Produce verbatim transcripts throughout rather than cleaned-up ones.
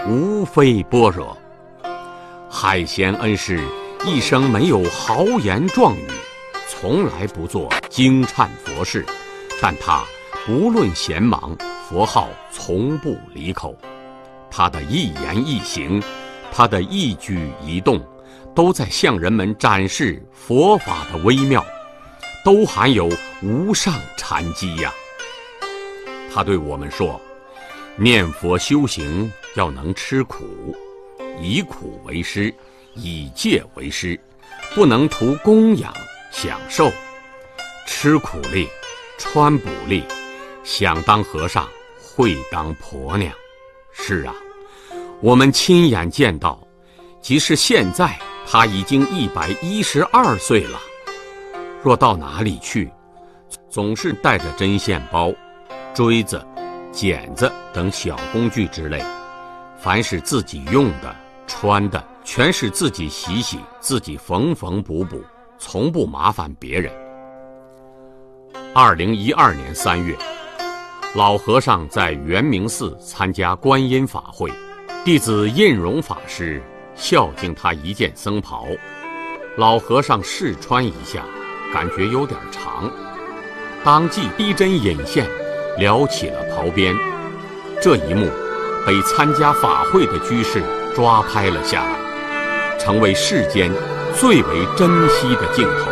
无非般若。海贤恩师一生没有豪言壮语，从来不做惊颤佛事，但他不论闲忙，佛号从不离口。他的一言一行，他的一举一动，都在向人们展示佛法的微妙，都含有无上禅机呀。他对我们说，念佛修行要能吃苦，以苦为师，以戒为师，不能图供养享受，吃苦力，穿补力，想当和尚会当婆娘。是啊，我们亲眼见到，即使现在他已经一百一十二岁了，若到哪里去，总是带着针线包、锥子、剪子等小工具之类，凡是自己用的、穿的，全是自己洗洗，自己缝缝补补，从不麻烦别人。二零一二年三月，老和尚在圆明寺参加观音法会，弟子印荣法师孝敬他一件僧袍，老和尚试穿一下，感觉有点长，当即逼针引线，撩起了袍边。这一幕被参加法会的居士抓拍了下来，成为世间最为珍惜的镜头。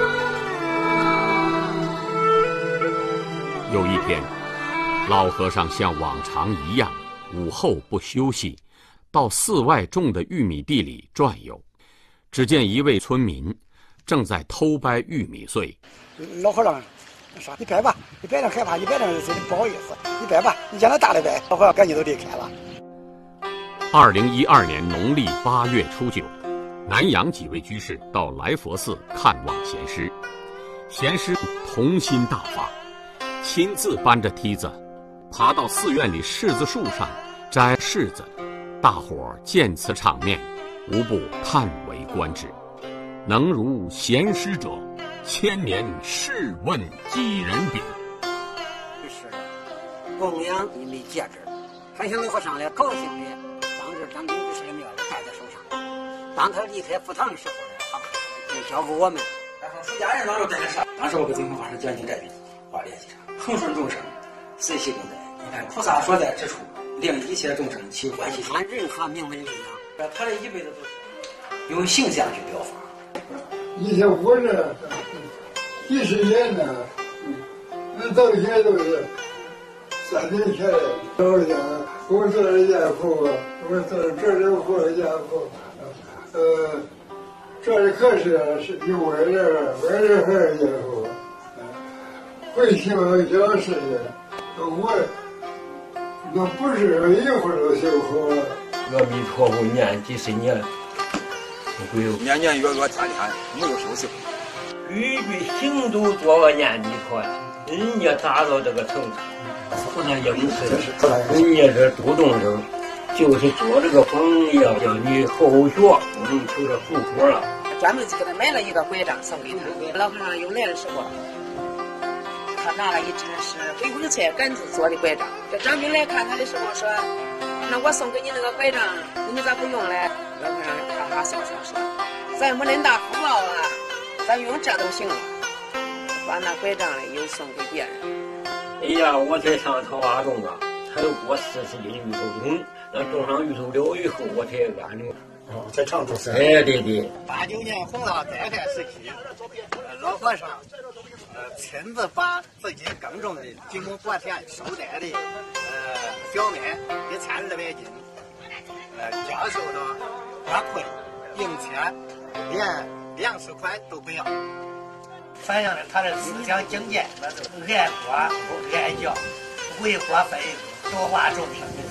有一天，老和尚像往常一样，午后不休息，到寺外种的玉米地里转悠。只见一位村民正在偷掰玉米穗。 老和尚说：“你掰吧，你掰着害怕，你掰着不好意思，你掰吧，你将来大的掰。”老和尚赶紧都离开了。 二零一二年农历八月初九，南阳几位居士到来佛寺看望贤师，贤师童心大发，亲自搬着梯子爬到寺院里柿子树上摘柿子，大伙儿见此场面，无不叹为观止。能如贤师者，千年试问几人比？ 是供养你没戒指，还向老和尚来高兴的，当时张兵居士的庙也戴在手上。当他离开佛堂的时候呢，他就交给我们。 然后出家人当时在这上，当时我给宗法师讲经这笔话联系上，恒顺众生，随喜共在。你看菩萨所在之处，令一切众生起欢喜心。 按任何名门力量， 他这一辈子都是用形象去表法。 以前活着几十年了，那到现在都是三年前来，老家我做了家父，我做了这里活了家父，呃，这里可是是有外人，外人还是家父，会听讲事的，我那不是一会儿就修好了。 阿弥陀佛念几十年。 年年月月天天没有休息， 句句行都做个念弥陀呀，人家达到这个程度，不能应试，人家这主动生，就是做这个榜样，叫你后学，我们求着付出了。 专门给他买了一个拐杖送给他，老和尚又来的时候，他拿了一只是回光菜杆子做的拐杖。这张兵来看他的时候说：“那我送给你那个拐杖，你咋不用嘞？”老和尚哈哈笑笑说：“咱没恁大福报啊，咱用这都行了。”把那拐杖嘞又送给别人。 哎呀，我才上桃花种啊，才有过四十斤芋头种，那种上芋头了以后，我才安定。 哦，在常州是。 哎，对对。 八九年弘道代代时期，老和尚呃亲自把自己耕种的经过国田收带的呃小麦一千二百斤，呃教授了花魁、银钱，连粮食款都不要， 反映了他的思想境界，那都爱国不爱教，为国分多化众生。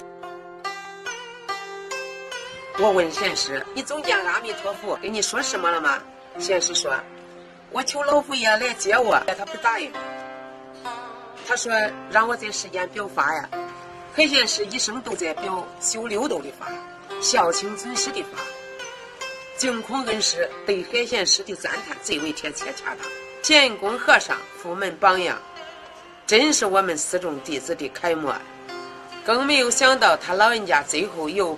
我问贤师：“你总见阿弥陀佛跟你说什么了吗？”贤师说：“我求老佛爷来接我，他不答应。他说让我在世间表法呀。海贤师一生都在表修六道的法，孝亲尊师的法。净空恩师对海贤师的赞叹最为贴切恰当。贤公和尚佛门榜样，真是我们寺中弟子的楷模。更没有想到他老人家最后又